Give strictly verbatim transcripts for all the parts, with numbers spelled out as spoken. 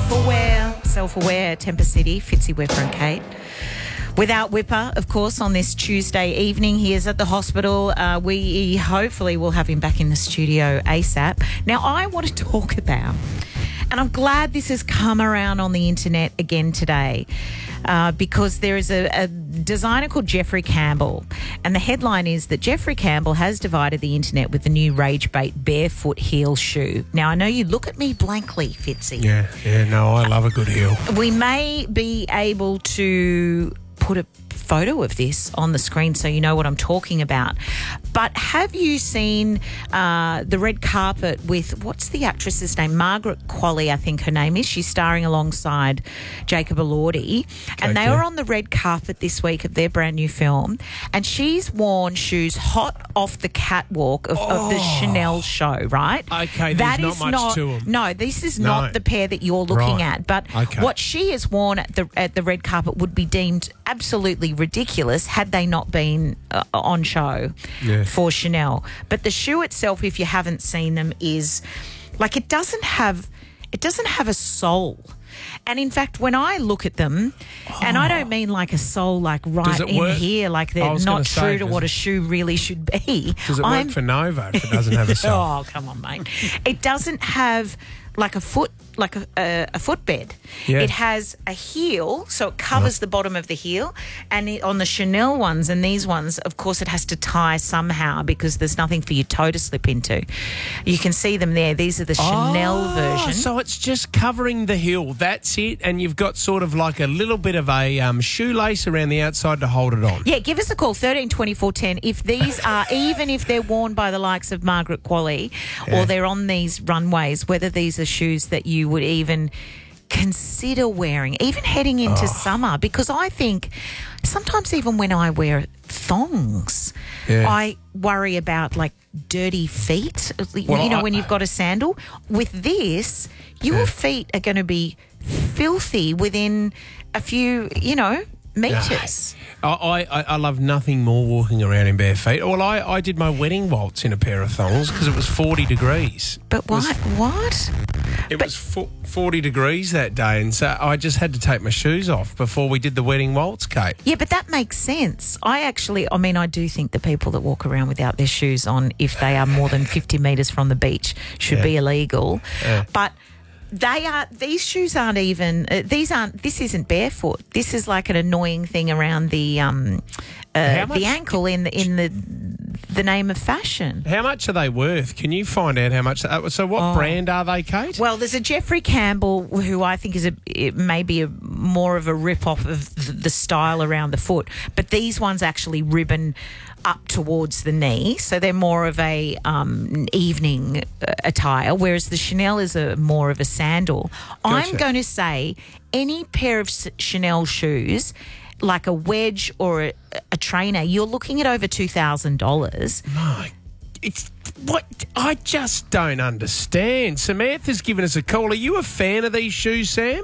Self-aware, self-aware, Tempest City, Fitzy, Whipper and Kate. Without Whipper, of course, on this Tuesday evening, he is at the hospital. Uh, we hopefully will have him back in the studio ASAP. Now, I want to talk about, and I'm glad this has come around on the internet again today, uh, because there is a, a designer called Jeffrey Campbell, and the headline is that Jeffrey Campbell has divided the internet with the new rage bait barefoot heel shoe. Now, I know you look at me blankly, Fitzy. Yeah, yeah, no, I love a good heel. We may be able to put a photo of this on the screen so you know what I'm talking about. But have you seen uh, the red carpet with, what's the actress's name? Margaret Qualley, I think her name is. She's starring alongside Jacob Elordi. And Okay. they were on the red carpet this week of their brand new film. And she's worn shoes hot off the catwalk of, Oh. of the Chanel show, right? Okay, there's That not is much not, to 'em. No, this is No. not the pair that you're looking Right. at. But Okay. what she has worn at the at the red carpet would be deemed absolutely ridiculous had they not been uh, on show Yeah. for Chanel. But the shoe itself, if you haven't seen them, is like it doesn't have it doesn't have a sole. And in fact, when I look at them, and I don't mean like a sole like right it in work? here, like I they're was not gonna true say, to does what it- a shoe really should be. Does it I'm- work for Nova if it doesn't have a sole? Oh, come on, mate. It doesn't have like a foot, like a, a, a footbed. Yeah. It has a heel, so it covers the bottom of the heel. And it, on the Chanel ones and these ones, of course, it has to tie somehow because there's nothing for your toe to slip into. You can see them there. These are the Chanel Oh, version. So it's just covering the heel. That's it. And you've got sort of like a little bit of a um, shoelace around the outside to hold it on. Yeah, give us a call, thirteen twenty-four ten. If these are, even if they're worn by the likes of Margaret Qualley Yeah. or they're on these runways, whether these are shoes that you would even consider wearing, even heading into Oh. summer, because I think sometimes even when I wear thongs, Yeah. I worry about like dirty feet. Well, you know, I- when you've got a sandal. With this, your Yeah. feet are going to be filthy within a few, you know, meters. I, I, I love nothing more walking around in bare feet. Well, I, I did my wedding waltz in a pair of thongs because it was forty degrees. But It was- what? What? It was fo- forty degrees that day, and so I just had to take my shoes off before we did the wedding waltz, Kate. Yeah, but that makes sense. I actually, I mean, I do think the people that walk around without their shoes on, if they are more than fifty metres from the beach, should Yeah. be illegal. Yeah. But they are, these shoes aren't even, uh, these aren't, this isn't barefoot. This is like an annoying thing around the, um, How uh, much- the ankle in the, in the, the name of fashion. How much are they worth? Can you find out how much? Uh, so, what Oh. brand are they, Kate? Well, there's a Jeffrey Campbell who I think is a it may be a more of a rip-off of the, the style around the foot, but these ones actually ribbon up towards the knee, so they're more of a um, evening uh, attire, whereas the Chanel is a more of a sandal. I'm Gotcha. going to say any pair of S- Chanel shoes, like a wedge or a, a trainer, you're looking at over two thousand dollars. My, it's what I just don't understand. Samantha's given us a call. Are you a fan of these shoes, Sam?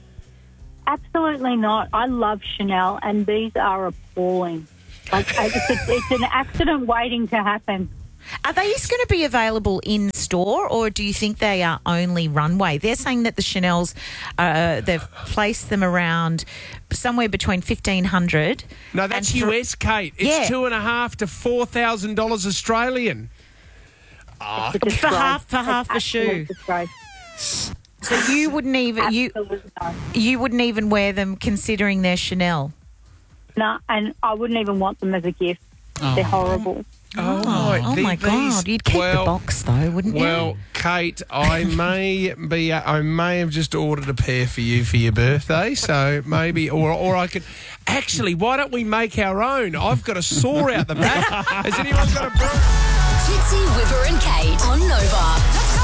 Absolutely not. I love Chanel, and these are appalling. Like it's, a, it's an accident waiting to happen. Are these going to be available in store, or do you think they are only runway? They're saying that the Chanel's, uh, they've placed them around somewhere between fifteen hundred. No, that's and for- U S, Kate. It's Yeah. two and a half to four thousand dollars Australian. It's a For disgrace. half- for It's half a shoe. absolute disgrace. So you wouldn't even you Absolutely not. you wouldn't even wear them, considering they're Chanel. No, and I wouldn't even want them as a gift. They're horrible. Oh, Oh, the- my these- God! You'd keep well, the box though, wouldn't you? Well, Kate, I may be. I may have just ordered a pair for you for your birthday, so maybe, or or I could. Actually, why don't we make our own? I've got a saw out the back. Has anyone got a broom? Fitzy, Whipper and Kate on Nova.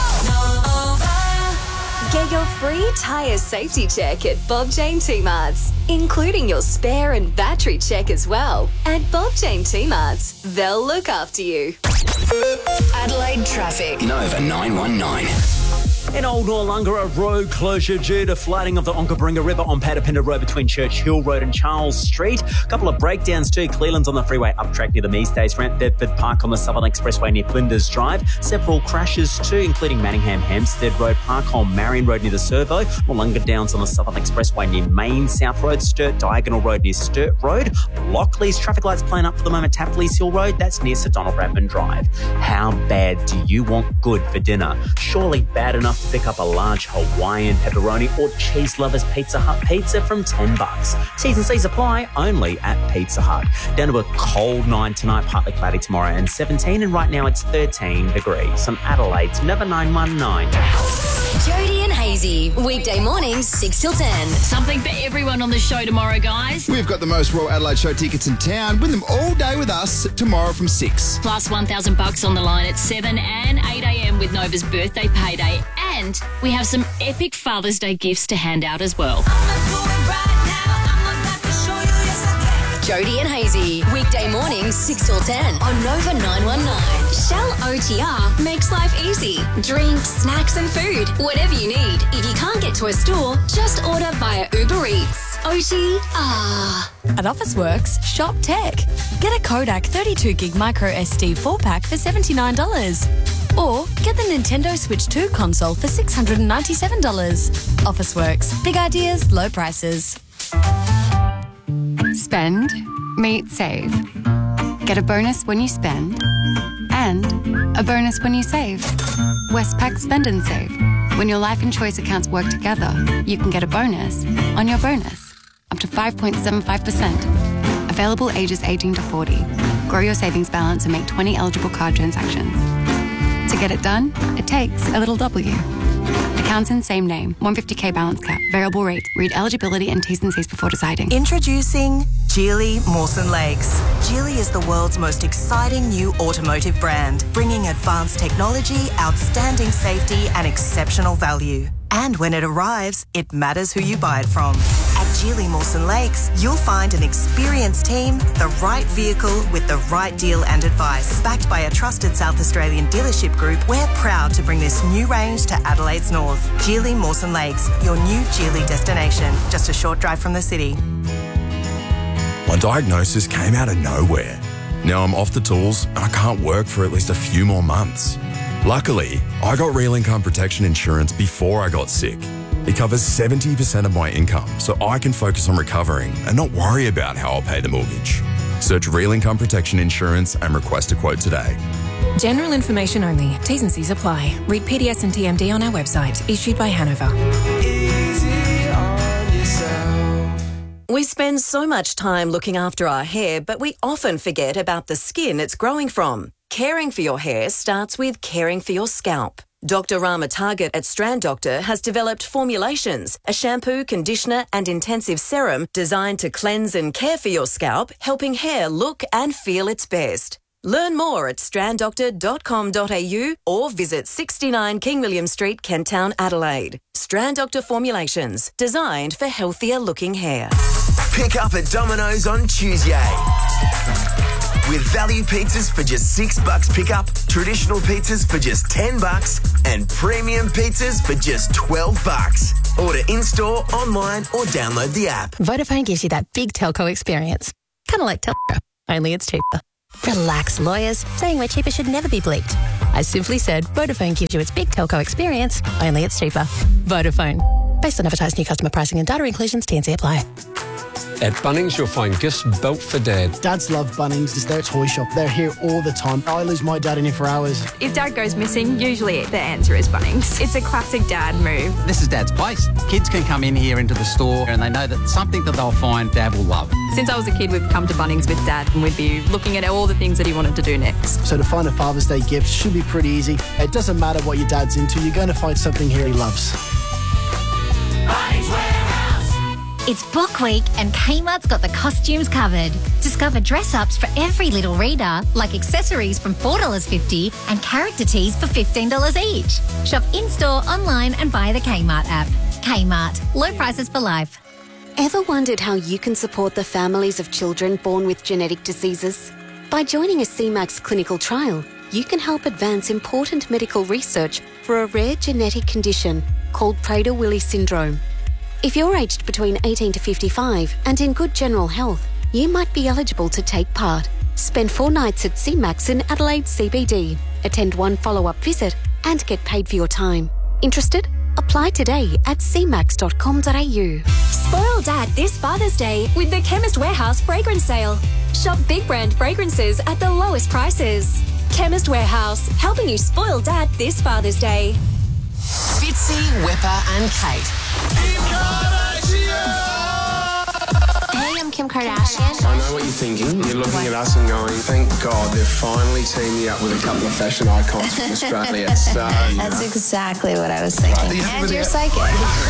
Nova. Get your free tyre safety check at Bob Jane T-Marts, including your spare and battery check as well. At Bob Jane T-Marts, they'll look after you. Adelaide traffic. Nova nine one nine. In Old Noarlunga, a road closure due to flooding of the Onkaparinga River on Patapinda Road between Church Hill Road and Charles Street. A couple of breakdowns too. Cleland's on the freeway up track near the Meastays ramp. Bedford Park on the Southern Expressway near Flinders Drive. Several crashes too, including Manningham Hampstead Road, Park on Marion Road near the Servo. Noarlunga Downs on the Southern Expressway near Main South Road. Sturt Diagonal Road near Sturt Road. Lockley's traffic lights playing up for the moment. Tapley's Hill Road, that's near Sir Donald Bradman Drive. How bad do you want good for dinner? Surely bad enough to pick up a large Hawaiian pepperoni or Cheese Lovers Pizza Hut pizza from ten bucks. T's and C's apply only at Pizza Hut. Down to a cold nine tonight, partly cloudy tomorrow and seventeen, and right now it's thirteen degrees. On Adelaide's Never nine one nine. Jody and Hazy, weekday mornings six till ten. Something for everyone on the show tomorrow, guys. We've got the most Royal Adelaide Show tickets in town. Win them all day with us tomorrow from six. Plus one thousand bucks on the line at seven and eight a.m. with Nova's birthday payday. And we have some epic Father's Day gifts to hand out as well. Jody and Hazy, weekday mornings six till ten on Nova nine one nine. Shell O T R makes life easy. Drinks, snacks and food, whatever you need. If you can't get to a store, just order via Uber Eats. O T R. At Officeworks, shop tech. Get a Kodak thirty-two gig micro S D four pack for seventy-nine dollars. Or get the Nintendo Switch two console for six hundred ninety-seven dollars. Officeworks. Big ideas, low prices. Spend, meet, save. Get a bonus when you spend and a bonus when you save. Westpac Spend and Save. When your life and choice accounts work together, you can get a bonus on your bonus, up to five point seven five percent. Available ages eighteen to forty. Grow your savings balance and make twenty eligible card transactions. To get it done, it takes a little W. Accounts in same name, one hundred fifty k balance cap, variable rate. Read eligibility and T's and C's before deciding. Introducing Geely Mawson Lakes. Geely is the world's most exciting new automotive brand, bringing advanced technology, outstanding safety and exceptional value. And when it arrives, it matters who you buy it from. At Geely Mawson Lakes, you'll find an experienced team, the right vehicle with the right deal and advice. Backed by a trusted South Australian dealership group, we're proud to bring this new range to Adelaide's north. Geely Mawson Lakes, your new Geely destination, just a short drive from the city. My diagnosis came out of nowhere. Now I'm off the tools and I can't work for at least a few more months. Luckily, I got Real Income Protection Insurance before I got sick. It covers seventy percent of my income, so I can focus on recovering and not worry about how I'll pay the mortgage. Search Real Income Protection Insurance and request a quote today. General information only. T's and C's apply. Read P D S and T M D on our website. Issued by Hanover. Easy on yourself. We spend so much time looking after our hair, but we often forget about the skin it's growing from. Caring for your hair starts with caring for your scalp. Doctor Rama Target at Strand Doctor has developed formulations, a shampoo, conditioner and intensive serum designed to cleanse and care for your scalp, helping hair look and feel its best. Learn more at strand doctor dot com dot a u or visit sixty-nine King William Street, Kent Town, Adelaide. Strand Doctor Formulations, designed for healthier looking hair. Pick up at Domino's on Tuesday. With value pizzas for just six bucks pickup, traditional pizzas for just ten bucks, and premium pizzas for just twelve bucks. Order in-store, online, or download the app. Vodafone gives you that big telco experience. Kind of like Telco, only it's cheaper. Relax, lawyers. Saying we're cheaper should never be bleeped. I simply said Vodafone gives you its big telco experience, only it's cheaper. Vodafone. Based on advertised new customer pricing and data inclusions, T and C apply. At Bunnings, you'll find gifts built for Dad. Dads love Bunnings. It's their toy shop. They're here all the time. I lose my dad in here for hours. If Dad goes missing, usually the answer is Bunnings. It's a classic Dad move. This is Dad's place. Kids can come in here into the store and they know that something that they'll find Dad will love. Since I was a kid, we've come to Bunnings with Dad and we'd be looking at all the things that he wanted to do next. So to find a Father's Day gift should be pretty easy. It doesn't matter what your dad's into. You're going to find something here he loves. Bunnings Warehouse. It's Book Week and Kmart's got the costumes covered. Discover dress-ups for every little reader, like accessories from four dollars fifty and character tees for fifteen dollars each. Shop in-store, online and via the Kmart app. Kmart. Low prices for life. Ever wondered how you can support the families of children born with genetic diseases? By joining a C MAX clinical trial, you can help advance important medical research for a rare genetic condition called Prader-Willi syndrome. If you're aged between eighteen to fifty-five and in good general health, you might be eligible to take part. Spend four nights at C MAX in Adelaide C B D, attend one follow-up visit and get paid for your time. Interested? Apply today at c max dot com dot a u. Spoil Dad this Father's Day with the Chemist Warehouse fragrance sale. Shop big brand fragrances at the lowest prices. Chemist Warehouse, helping you spoil Dad this Father's Day. Fitzy, Wepper and Kate. Hey, I'm Kim Kardashian. I know what you're thinking. You're looking at us and going, thank God they've finally teamed me up with a couple of fashion icons from Australia. So, you That's know. exactly what I was thinking. Right, and you're psychic.